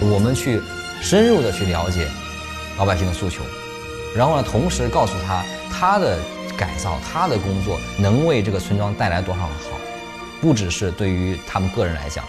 我们去深入的去了解老百姓的诉求，然后呢，同时告诉他的改造，他的工作能为这个村庄带来多少好，不只是对于他们个人来讲，